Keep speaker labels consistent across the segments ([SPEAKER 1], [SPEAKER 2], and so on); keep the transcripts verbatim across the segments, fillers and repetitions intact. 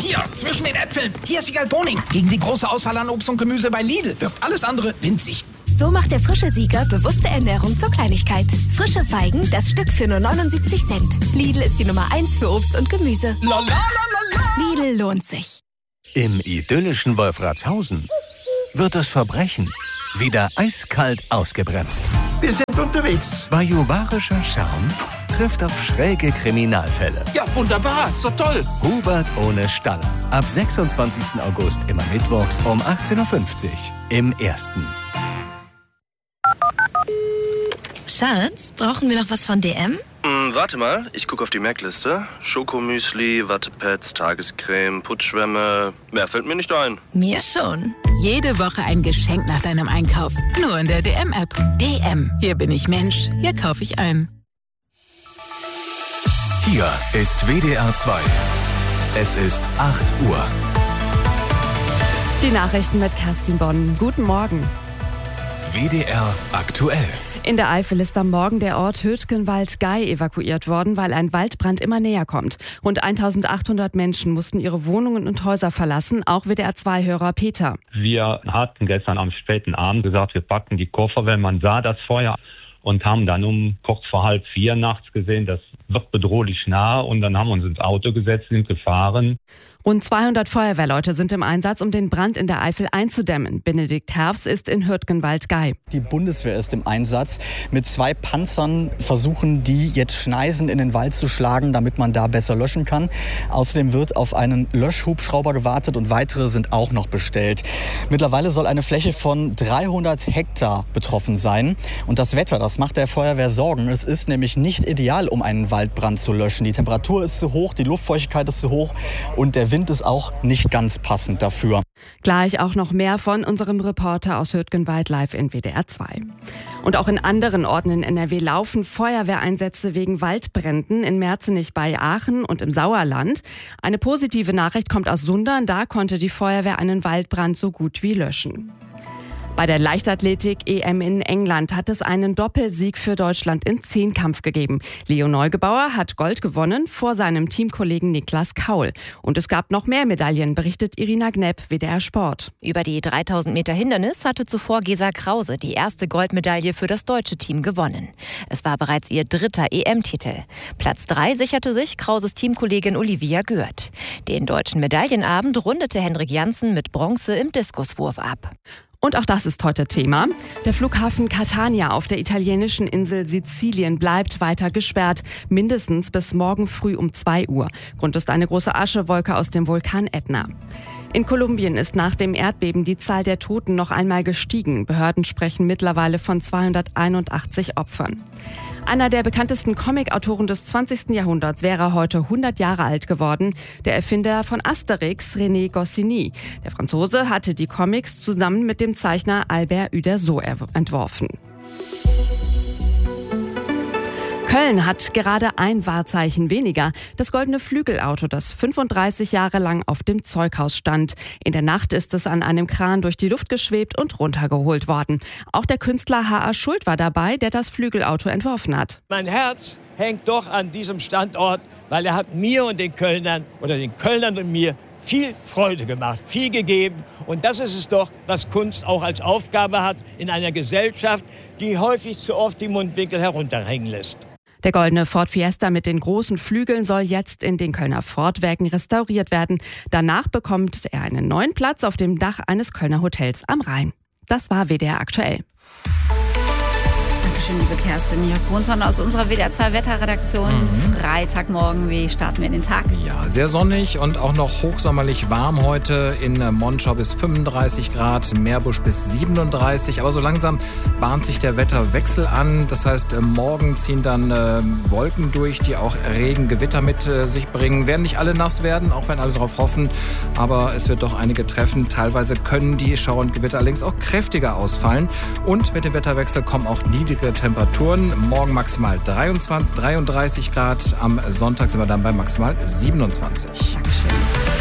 [SPEAKER 1] Hier, zwischen den Äpfeln. Hier ist Wiegald Boning. Gegen die große Auswahl an Obst und Gemüse bei Lidl wirkt alles andere winzig.
[SPEAKER 2] So macht der frische Sieger bewusste Ernährung zur Kleinigkeit. Frische Feigen, das Stück für nur neunundsiebzig Cent. Lidl ist die Nummer eins für Obst und Gemüse.
[SPEAKER 1] La, la, la, la, la.
[SPEAKER 2] Lidl lohnt sich.
[SPEAKER 3] Im idyllischen Wolfratshausen wird das Verbrechen wieder eiskalt ausgebremst.
[SPEAKER 4] Wir sind unterwegs.
[SPEAKER 3] Bajuwarischer Charme trifft auf schräge Kriminalfälle.
[SPEAKER 4] Ja, wunderbar. Ist doch toll.
[SPEAKER 3] Hubert ohne Staller. Ab sechsundzwanzigsten August immer mittwochs um achtzehn Uhr fünfzig im Ersten.
[SPEAKER 5] Schatz, brauchen wir noch was von D M?
[SPEAKER 6] Hm, warte mal, ich gucke auf die Merkliste. Schokomüsli, Wattepads, Tagescreme, Putzschwämme. Mehr fällt mir nicht ein.
[SPEAKER 5] Mir schon.
[SPEAKER 7] Jede Woche ein Geschenk nach deinem Einkauf. Nur in der D M-App. D M. Hier bin ich Mensch. Hier kaufe ich ein.
[SPEAKER 8] Hier ist W D R zwei. Es ist acht Uhr.
[SPEAKER 9] Die Nachrichten mit Kerstin Bonn. Guten Morgen.
[SPEAKER 8] W D R aktuell.
[SPEAKER 9] In der Eifel ist am Morgen der Ort Hürtgenwald-Gey evakuiert worden, weil ein Waldbrand immer näher kommt. Rund eintausendachthundert Menschen mussten ihre Wohnungen und Häuser verlassen, auch W D R zwei Hörer Peter.
[SPEAKER 10] Wir hatten gestern am späten Abend gesagt, wir packen die Koffer, wenn man sah das Feuer, und haben dann um kurz vor halb vier nachts gesehen, das wird bedrohlich nah, und dann haben wir uns ins Auto gesetzt, sind gefahren.
[SPEAKER 9] Rund zweihundert Feuerwehrleute sind im Einsatz, um den Brand in der Eifel einzudämmen. Benedikt Herfs ist in Hürtgenwald-Gey.
[SPEAKER 11] Die Bundeswehr ist im Einsatz. Mit zwei Panzern versuchen die jetzt Schneisen in den Wald zu schlagen, damit man da besser löschen kann. Außerdem wird auf einen Löschhubschrauber gewartet und weitere sind auch noch bestellt. Mittlerweile soll eine Fläche von dreihundert Hektar betroffen sein. Und das Wetter, das macht der Feuerwehr Sorgen. Es ist nämlich nicht ideal, um einen Waldbrand zu löschen. Die Temperatur ist zu hoch, die Luftfeuchtigkeit ist zu hoch und der Wind ist auch nicht ganz passend dafür.
[SPEAKER 9] Gleich auch noch mehr von unserem Reporter aus Hürtgenwald live in W D R zwei. Und auch in anderen Orten in N R W laufen Feuerwehreinsätze wegen Waldbränden, in Merzenich bei Aachen und im Sauerland. Eine positive Nachricht kommt aus Sundern, da konnte die Feuerwehr einen Waldbrand so gut wie löschen. Bei der Leichtathletik-E M in England hat es einen Doppelsieg für Deutschland im Zehnkampf gegeben. Leo Neugebauer hat Gold gewonnen vor seinem Teamkollegen Niklas Kaul. Und es gab noch mehr Medaillen, berichtet Irina Gnepp, W D R Sport.
[SPEAKER 12] Über die dreitausend Meter Hindernis hatte zuvor Gesa Krause die erste Goldmedaille für das deutsche Team gewonnen. Es war bereits ihr dritter E M-Titel. Platz drei sicherte sich Krauses Teamkollegin Olivia Gürt. Den deutschen Medaillenabend rundete Hendrik Janssen mit Bronze im Diskuswurf ab.
[SPEAKER 9] Und auch das ist heute Thema. Der Flughafen Catania auf der italienischen Insel Sizilien bleibt weiter gesperrt, mindestens bis morgen früh um zwei Uhr. Grund ist eine große Aschewolke aus dem Vulkan Ätna. In Kolumbien ist nach dem Erdbeben die Zahl der Toten noch einmal gestiegen. Behörden sprechen mittlerweile von zweihunderteinundachtzig Opfern. Einer der bekanntesten Comic-Autoren des zwanzigsten Jahrhunderts wäre heute hundert Jahre alt geworden. Der Erfinder von Asterix, René Goscinny. Der Franzose hatte die Comics zusammen mit dem Zeichner Albert Uderzo entworfen. Köln hat gerade ein Wahrzeichen weniger. Das goldene Flügelauto, das fünfunddreißig Jahre lang auf dem Zeughaus stand. In der Nacht ist es an einem Kran durch die Luft geschwebt und runtergeholt worden. Auch der Künstler H A. Schuld war dabei, der das Flügelauto entworfen hat.
[SPEAKER 13] Mein Herz hängt doch an diesem Standort, weil er hat mir und den Kölnern oder den Kölnern und mir viel Freude gemacht, viel gegeben. Und das ist es doch, was Kunst auch als Aufgabe hat in einer Gesellschaft, die häufig zu oft die Mundwinkel herunterhängen lässt.
[SPEAKER 9] Der goldene Ford Fiesta mit den großen Flügeln soll jetzt in den Kölner Ford-Werken restauriert werden. Danach bekommt er einen neuen Platz auf dem Dach eines Kölner Hotels am Rhein. Das war W D R aktuell.
[SPEAKER 14] Dankeschön, liebe Kerstin Jörg aus unserer W D R zwei Wetterredaktion. Mhm. Freitagmorgen, wie starten wir in den Tag?
[SPEAKER 15] Ja, sehr sonnig und auch noch hochsommerlich warm heute. In Monschau bis fünfunddreißig Grad, Meerbusch bis siebenunddreißig. Aber so langsam bahnt sich der Wetterwechsel an. Das heißt, morgen ziehen dann äh, Wolken durch, die auch Regen, Gewitter mit äh, sich bringen. Werden nicht alle nass werden, auch wenn alle darauf hoffen. Aber es wird doch einige treffen. Teilweise können die Schauer und Gewitter allerdings auch kräftiger ausfallen. Und mit dem Wetterwechsel kommen auch niedrige Temperaturen. Morgen maximal dreiundzwanzig, dreiunddreißig Grad. Am Sonntag sind wir dann bei maximal siebenundzwanzig.
[SPEAKER 14] Dankeschön.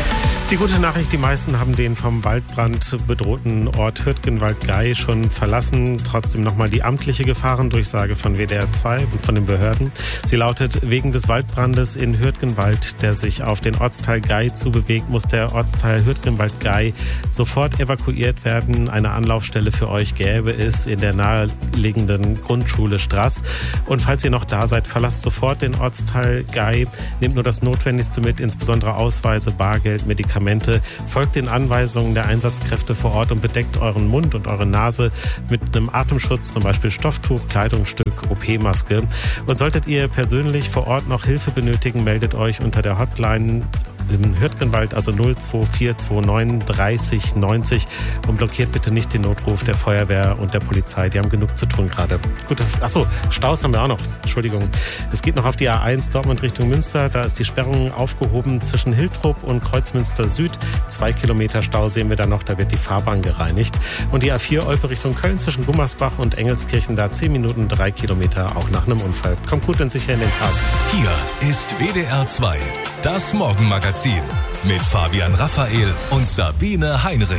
[SPEAKER 16] Die gute Nachricht, die meisten haben den vom Waldbrand bedrohten Ort Hürtgenwald-Gey schon verlassen. Trotzdem nochmal die amtliche Gefahrendurchsage von W D R zwei und von den Behörden. Sie lautet, wegen des Waldbrandes in Hürtgenwald, der sich auf den Ortsteil Gey zubewegt, muss der Ortsteil Hürtgenwald-Gey sofort evakuiert werden. Eine Anlaufstelle für euch gäbe es in der naheliegenden Grundschule Straß. Und falls ihr noch da seid, verlasst sofort den Ortsteil Gey. Nehmt nur das Notwendigste mit, insbesondere Ausweise, Bargeld, Medikamente. Folgt den Anweisungen der Einsatzkräfte vor Ort und bedeckt euren Mund und eure Nase mit einem Atemschutz, zum Beispiel Stofftuch, Kleidungsstück, O P-Maske. Und solltet ihr persönlich vor Ort noch Hilfe benötigen, meldet euch unter der Hotline in Hürtgenwald, also null zwei vier zwei neun dreißig neunzig, und blockiert bitte nicht den Notruf der Feuerwehr und der Polizei. Die haben genug zu tun gerade. Gute, achso, Staus haben wir auch noch. Entschuldigung. Es geht noch auf die A eins Dortmund Richtung Münster. Da ist die Sperrung aufgehoben zwischen Hiltrup und Kreuzmünster Süd. Zwei Kilometer Stau sehen wir da noch. Da wird die Fahrbahn gereinigt. Und die A vier Olpe Richtung Köln zwischen Gummersbach und Engelskirchen. Da zehn Minuten, drei Kilometer, auch nach einem Unfall. Kommt gut und sicher in den Tag.
[SPEAKER 8] Hier ist W D R zwei, das Morgenmagazin. Mit Fabian Raphael und Sabine Heinrich.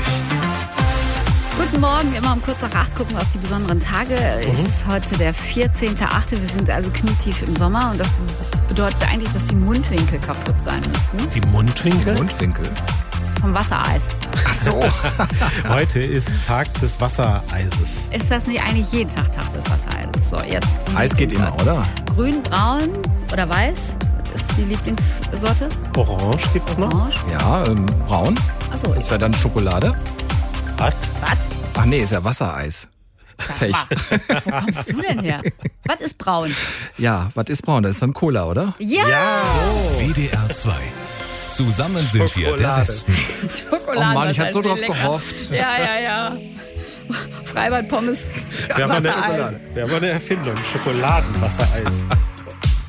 [SPEAKER 14] Guten Morgen, immer um kurz nach acht gucken wir auf die besonderen Tage. Mhm. Ist heute der vierzehnte achte Wir sind also knietief im Sommer und das bedeutet eigentlich, dass die Mundwinkel kaputt sein müssten.
[SPEAKER 16] Die Mundwinkel?
[SPEAKER 15] Die Mundwinkel.
[SPEAKER 14] Vom Wassereis.
[SPEAKER 15] Ach so.
[SPEAKER 16] Heute ist Tag des Wassereises.
[SPEAKER 14] Ist das nicht eigentlich jeden Tag Tag des Wassereises? So, jetzt.
[SPEAKER 15] Eis geht immer, oder?
[SPEAKER 14] Grün, braun oder weiß? Ist die Lieblingssorte?
[SPEAKER 16] Orange gibt's noch?
[SPEAKER 14] Orange?
[SPEAKER 15] Ja, ähm, braun.
[SPEAKER 14] Achso.
[SPEAKER 15] Das wäre dann Schokolade.
[SPEAKER 16] Was?
[SPEAKER 14] Was?
[SPEAKER 15] Ach nee, ist ja Wassereis.
[SPEAKER 14] Sag mal, wo kommst du denn her? Was ist braun?
[SPEAKER 15] Ja, was ist braun? Das ist dann Cola, oder?
[SPEAKER 14] Ja!
[SPEAKER 16] ja.
[SPEAKER 8] So. W D R zwei. Zusammen sind
[SPEAKER 16] Schokolade.
[SPEAKER 8] wir der Westen.
[SPEAKER 14] Schokolade.
[SPEAKER 15] Oh Mann, ich
[SPEAKER 14] das
[SPEAKER 15] hab so
[SPEAKER 14] heißt
[SPEAKER 15] drauf
[SPEAKER 14] lecker.
[SPEAKER 15] gehofft.
[SPEAKER 14] Ja, ja, ja. Freibad-Pommes.
[SPEAKER 16] Wir haben, eine,
[SPEAKER 14] Wassereis.
[SPEAKER 16] wir haben eine Erfindung. Schokoladenwassereis.